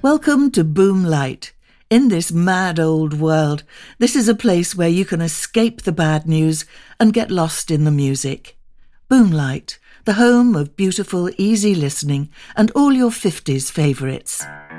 Welcome to Boomlight. In this mad old world, this is a place where you can escape the bad news and get lost in the music. Boomlight, the home of beautiful, easy listening and all your 50s favourites.